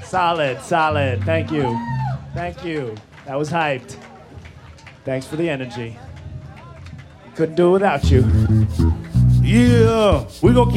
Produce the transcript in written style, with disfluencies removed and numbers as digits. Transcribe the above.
Solid, solid. Thank you. Thank you. That was hyped. Thanks for the energy. Couldn't do it without you. Yeah, we're gonna keep